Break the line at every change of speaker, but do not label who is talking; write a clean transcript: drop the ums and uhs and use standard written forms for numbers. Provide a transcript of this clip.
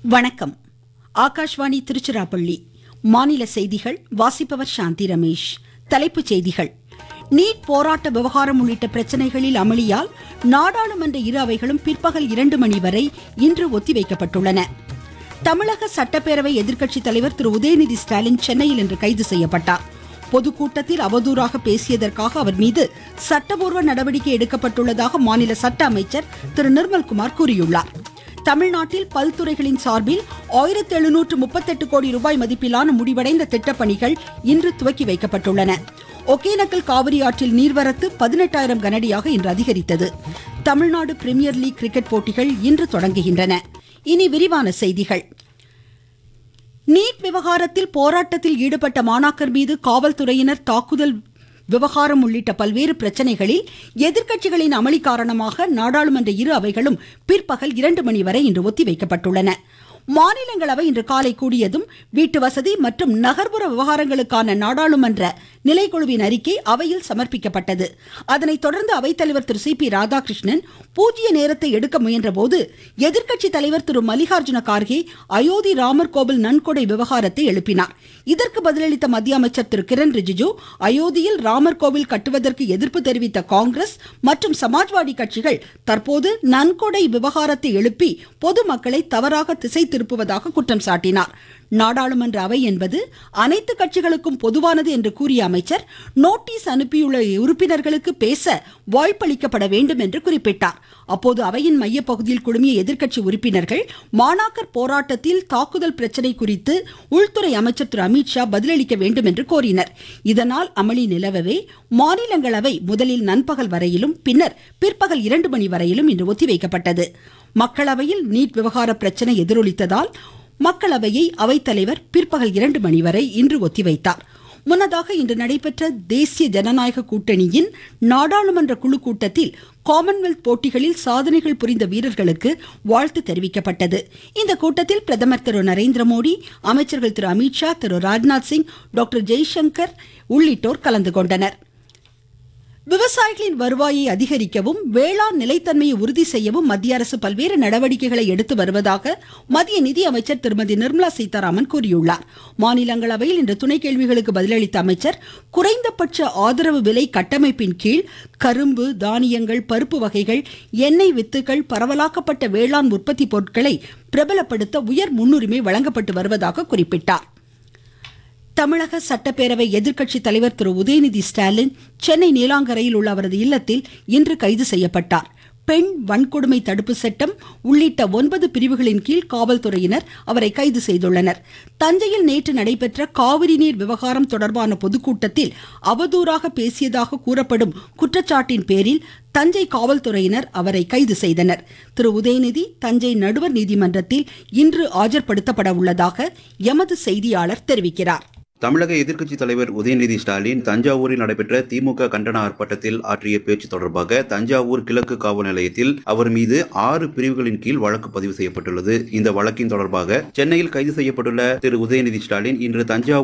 வணக்கம். ஆகாஷ்வாணி திருச்சிராப்பள்ளி. மாநில செய்திகள் வாசிப்பவர் சாந்தி ரமேஷ். தலைப்புச் செய்திகள்: நீட் போராட்ட விவகாரம் உள்ளிட்ட பிரச்சனைகளில் அமளியால் நாடாளுமன்ற இரு அவைகளும் பிற்பகல் 2 மணி வரை இன்று ஒத்திவைக்கப்பட்டுள்ளன. தமிழக சட்டப்பேரவை எதிர்க்கட்சித் தலைவர் திரு உதயநிதி ஸ்டாலின் சென்னையில் இன்று கைது செய்யப்பட்டார். பொதுக்கூட்டத்தில் அவதூறாக பேசியதற்காக அவர் மீது சட்டபூர்வ நடவடிக்கை எடுக்கப்பட்டுள்ளதாக மாநில சட்ட அமைச்சர் திரு நிர்மல்குமார் கூறியுள்ளார். தமிழ்நாட்டில் பல்துறைகளின் சார்பில் 1738 கோடி ரூபாய் மதிப்பிலான முடிவடைந்த திட்டப்பணிகள் இன்று துவக்கி வைக்கப்பட்டுள்ளன. ஒகேனக்கல் காவிரி ஆற்றில் நீர்வரத்து 18,000 கனஅடியாக இன்று அதிகரித்தது. தமிழ்நாடு பிரீமியர் லீக் கிரிக்கெட் போட்டிகள் இன்று தொடங்குகின்றன. இனி விரிவான செய்திகள். நீட் விவகாரத்தில் போராட்டத்தில் ஈடுபட்ட மாணாக்கர் மீது காவல்துறையினர் தாக்குதல் விவகாரம் உள்ளிட்ட பல்வேறு பிரச்சனைகளில் எதிர்க்கட்சிகளின் அமளி காரணமாக நாடாளுமன்ற இரு அவைகளும் பிற்பகல் 2 மணி வரை இன்று ஒத்திவைக்கப்பட்டுள்ளன. மாநிலங்களவை இன்று காலை கூடியதும் வீட்டு வசதி மற்றும் நகர்ப்புற விவகாரங்களுக்கான நாடாளுமன்ற நிலைக்குழுவின் அறிக்கை அவையில் சமர்ப்பிக்கப்பட்டது. அதனைத் தொடர்ந்து அவைத்தலைவர் திரு சி பி ராதாகிருஷ்ணன் பூஜ்ய நேரத்தை எடுக்க முயன்ற போது எதிர்க்கட்சித் தலைவர் திரு மல்லிகார்ஜுன கார்கே அயோத்தி ராமர் கோவில் நன்கொடை விவகாரத்தை எழுப்பினார். இதற்கு பதிலளித்த மத்திய அமைச்சர் திரு கிரண் ரிஜிஜு, அயோத்தியில் ராமர் கோவில் கட்டுவதற்கு எதிர்ப்பு தெரிவித்த காங்கிரஸ் மற்றும் சமாஜ்வாடி கட்சிகள் தற்போது நன்கொடை விவகாரத்தை எழுப்பி பொதுமக்களை தவறாக திசை திருப்புவதாக குற்றம் சாட்டினார். நாடாளுமன்ற அவை என்பது அனைத்து கட்சிகளுக்கும் பொதுவானது என்று கூறிய அமைச்சர், நோட்டீஸ் அனுப்பியுள்ள உறுப்பினர்களுக்கு பேச வாய்ப்பளிக்கப்பட வேண்டும் என்று குறிப்பிட்டார். அப்போது அவையின் மையப்பகுதியில் குழுமிய எதிர்க்கட்சி உறுப்பினர்கள் மாணாக்கர் போராட்டத்தில் தாக்குதல் பிரச்சனை குறித்து உள்துறை அமைச்சர் திரு அமித்ஷா பதிலளிக்க வேண்டும் என்று கோரினர். இதனால் அமளி நிலவவே மாநிலங்களவை முதலில் நண்பகல் வரையிலும் பின்னர் பிற்பகல் 2 மணி வரையிலும் இன்று ஒத்திவைக்கப்பட்டது. மக்களவையில் நீட் விவகார பிரச்சனை எதிரொலித்ததால் மக்களவையை அவைத்தலைவர் பிற்பகல் 2 மணி வரை இன்று ஒத்திவைத்தார். முன்னதாக இன்று நடைபெற்ற தேசிய ஜனநாயக கூட்டணியின் நாடாளுமன்ற குழு கூட்டத்தில் காமன்வெல்த் போட்டிகளில் சாதனைகள் புரிந்த வீரர்களுக்கு வாழ்த்து தெரிவிக்கப்பட்டது. இந்த கூட்டத்தில் பிரதமர் திரு நரேந்திர மோடி, அமைச்சர்கள் திரு அமித்ஷா, திரு ராஜ்நாத் சிங், டாக்டர் ஜெய்சங்கர் உள்ளிட்டோர் கலந்து கொண்டனர். விவசாயிகளின் வருவாயை அதிகரிக்கவும் வேளாண் நிலைத்தன்மையை உறுதி செய்யவும் மத்திய அரசு பல்வேறு நடவடிக்கைகளை எடுத்து வருவதாக மத்திய நிதி அமைச்சர் திருமதி நிர்மலா சீதாராமன் கூறியுள்ளார். மாநிலங்களவையில் இன்று துணை கேள்விகளுக்கு பதிலளித்த அமைச்சர், குறைந்தபட்ச ஆதரவு விலை கட்டமைப்பின் கீழ் கரும்பு, தானியங்கள், பருப்பு வகைகள், எண்ணெய் வித்துகள், பரவலாக்கப்பட்ட வேளாண் உற்பத்தி பொருட்களை பிரபலப்படுத்த உயர் முன்னுரிமை வழங்கப்பட்டு வருவதாக குறிப்பிட்டார். தமிழக சட்டப்பேரவை எதிர்க்கட்சித் தலைவர் திரு உதயநிதி ஸ்டாலின் சென்னை நீலாங்கரையில் உள்ள அவரது இல்லத்தில் இன்று கைது செய்யப்பட்டார். பெண் வன்கொடுமை தடுப்பு சட்டம் உள்ளிட்ட 9 பிரிவுகளின் கீழ் காவல்துறையினர் அவரை கைது செய்துள்ளனர். தஞ்சையில் நேற்று நடைபெற்ற காவிரி நீர் விவகாரம் தொடர்பான பொதுக்கூட்டத்தில் அவதூறாக பேசியதாக கூறப்படும் குற்றச்சாட்டின் பேரில் தஞ்சை காவல்துறையினர் அவரை கைது செய்தனர். திரு உதயநிதி தஞ்சை நடுவர் நீதிமன்றத்தில் இன்று ஆஜர்படுத்தப்பட உள்ளதாக எமது செய்தியாளர் தெரிவிக்கிறார்.
தமிழக எதிர்க்கட்சித் தலைவர் உதயநிதி ஸ்டாலின் தஞ்சாவூரில் நடைபெற்ற திமுக கண்டன ஆர்ப்பாட்டத்தில் ஆற்றிய பேச்சு தொடர்பாக தஞ்சாவூர் கிழக்கு காவல் நிலையத்தில் அவர் மீது 6 பிரிவுகளின் கீழ் வழக்கு பதிவு செய்யப்பட்டுள்ளது. இந்த வழக்கின் தொடர்பாக சென்னையில் கைது செய்யப்பட்டுள்ள திரு உதயநிதி ஸ்டாலின் இன்று தஞ்சாவூர்